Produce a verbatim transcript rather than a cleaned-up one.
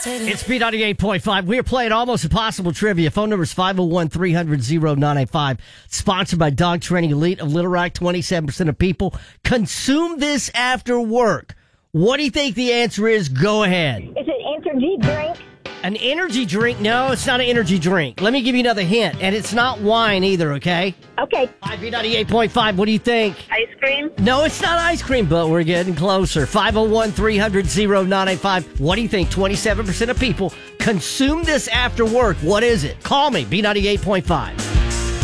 It's B ninety-eight point five. We're playing Almost Impossible Trivia. Phone number is five oh one, three hundred, oh nine eight five. Sponsored by Dog Training Elite of Little Rock. twenty-seven percent of people consume this after work. What do you think the answer is? Go ahead. Is it energy drink? An energy drink? No, it's not an energy drink. Let me give you another hint. And it's not wine either, okay? Okay. B ninety-eight point five. What do you think? Ice cream? No, it's not ice cream, but we're getting closer. five oh one, three hundred, oh nine eight five. What do you think? twenty-seven percent of people consume this after work. What is it? Call me, B ninety-eight point five.